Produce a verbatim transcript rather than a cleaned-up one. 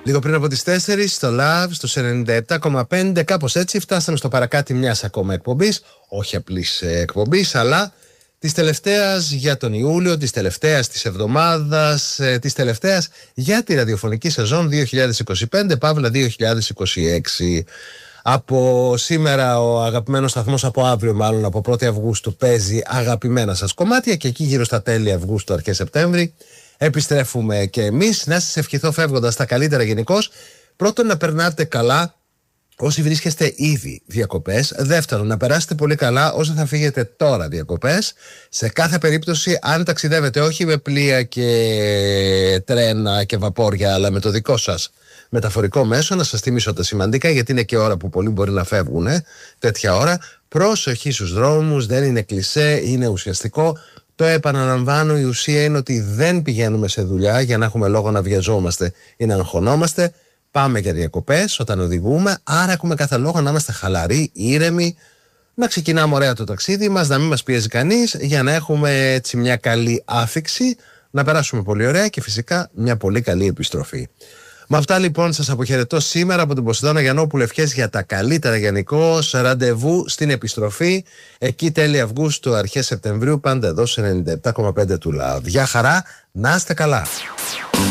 Λίγο πριν από τις τέσσερις στο Love, στο ενενήντα επτά κόμμα πέντε, κάπως έτσι φτάσαμε στο παρακάτι μιας ακόμα εκπομπής, όχι απλής εκπομπής, αλλά της τελευταίας για τον Ιούλιο, της τελευταίας της εβδομάδας, της τελευταίας για τη ραδιοφωνική σεζόν δύο χιλιάδες είκοσι πέντε παύλα δύο χιλιάδες είκοσι έξι. Από σήμερα ο αγαπημένος σταθμός, από αύριο μάλλον, από πρώτη Αυγούστου, παίζει αγαπημένα σας κομμάτια και εκεί γύρω στα τέλη Αυγούστου, αρχές Σεπτέμβρη επιστρέφουμε και εμείς. Να σας ευχηθώ φεύγοντας τα καλύτερα γενικώς. Πρώτον, να περνάτε καλά όσοι βρίσκεστε ήδη διακοπές. Δεύτερον, να περάσετε πολύ καλά όσοι θα φύγετε τώρα διακοπές. Σε κάθε περίπτωση, αν ταξιδεύετε όχι με πλοία και τρένα και βαπόρια, αλλά με το δικό σας μεταφορικό μέσο, να σας θυμίσω τα σημαντικά, γιατί είναι και ώρα που πολλοί μπορεί να φεύγουν ε, τέτοια ώρα. Προσοχή στους δρόμους, δεν είναι κλισέ, είναι ουσιαστικό. Το επαναλαμβάνω, η ουσία είναι ότι δεν πηγαίνουμε σε δουλειά για να έχουμε λόγο να βιαζόμαστε ή να αγχωνόμαστε. Πάμε για διακοπές όταν οδηγούμε, άρα έχουμε κάθε λόγο να είμαστε χαλαροί, ήρεμοι, να ξεκινάμε ωραία το ταξίδι μας, να μην μας πιέζει κανείς, για να έχουμε έτσι μια καλή άφιξη, να περάσουμε πολύ ωραία και φυσικά μια πολύ καλή επιστροφή. Με αυτά λοιπόν σας αποχαιρετώ σήμερα από την Ποσειδώνα Γιαννόπουλου. Ευχές για τα καλύτερα γενικώς. Ραντεβού στην επιστροφή εκεί τέλη Αυγούστου, αρχές Σεπτεμβρίου, πάντα εδώ σε ενενήντα επτά κόμμα πέντε του Love. Γεια χαρά, να είστε καλά.